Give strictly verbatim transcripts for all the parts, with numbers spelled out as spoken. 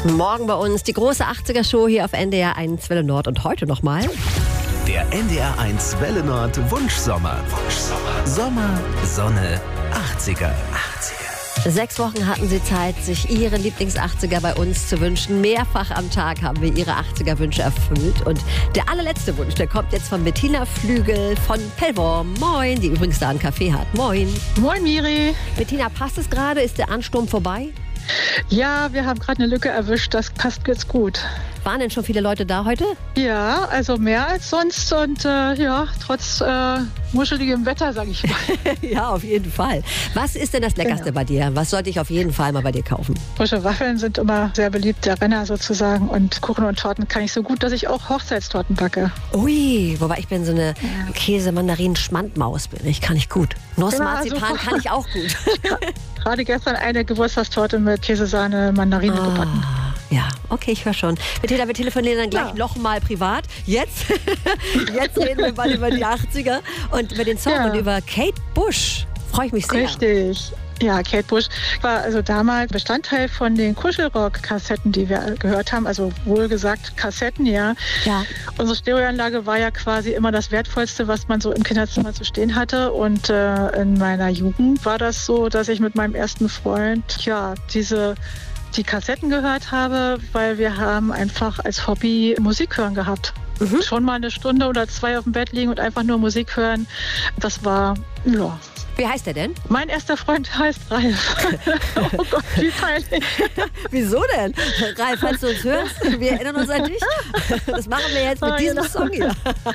Morgen bei uns die große achtziger-Show hier auf N D R eins Welle Nord und heute nochmal. Der N D R eins Welle Nord Wunschsommer. Wunschsommer. Sommer, Sonne, achtziger. achtziger. Sechs Wochen hatten Sie Zeit, sich Ihre Lieblings-achtziger bei uns zu wünschen. Mehrfach am Tag haben wir Ihre achtziger-Wünsche erfüllt. Und der allerletzte Wunsch, der kommt jetzt von Bettina Flügel von Pellworm. Moin, die übrigens da einen Café hat. Moin. Moin, Miri. Bettina, passt es gerade? Ist der Ansturm vorbei? Ja, wir haben gerade eine Lücke erwischt. Das passt jetzt gut. Waren denn schon viele Leute da heute? Ja, also mehr als sonst und äh, ja, trotz äh, muscheligem Wetter, sage ich mal. Ja, auf jeden Fall. Was ist denn das Leckerste ja. bei dir? Was sollte ich auf jeden Fall mal bei dir kaufen? Frische Waffeln sind immer sehr beliebt, der Renner sozusagen. Und Kuchen und Torten kann ich so gut, dass ich auch Hochzeitstorten backe. Ui, wobei ich bin so eine ja. Käse-Mandarinen-Schmandmaus bin. Ich kann nicht gut. Nuss-Marzipan ja, also, kann ich auch gut. Gerade gestern eine Geburtstagstorte mit Käsesahne, Mandarine ah. gebacken. Ja, okay, ich höre schon. Bettina, wir telefonieren dann gleich ja. noch mal privat. Jetzt, jetzt reden wir mal über die achtziger und über den Song ja. und über Kate Bush. Freue ich mich sehr. Richtig. Ja, Kate Bush war also damals Bestandteil von den Kuschelrock-Kassetten, die wir gehört haben. Also wohlgesagt Kassetten, ja. ja. Unsere Stereoanlage war ja quasi immer das Wertvollste, was man so im Kinderzimmer zu stehen hatte. Und äh, in meiner Jugend war das so, dass ich mit meinem ersten Freund ja diese die Kassetten gehört habe, weil wir haben einfach als Hobby Musik hören gehabt. Mhm. Schon mal eine Stunde oder zwei auf dem Bett liegen und einfach nur Musik hören. Das war, ja. Wie heißt der denn? Mein erster Freund heißt Ralf. Oh Gott, wie peinlich. Wieso denn? Ralf, falls du uns hörst, wir erinnern uns an dich. Das machen wir jetzt mit oh, diesem genau. Song hier.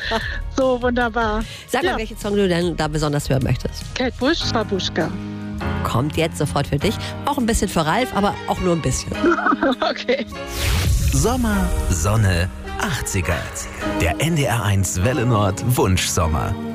So wunderbar. Sag mal, ja. welchen Song du denn da besonders hören möchtest. Kate Bush, Babuschka. Kommt jetzt sofort für dich. Auch ein bisschen für Ralf, aber auch nur ein bisschen. Okay. Sommer, Sonne, achtziger. Der N D R eins Welle Nord Wunschsommer.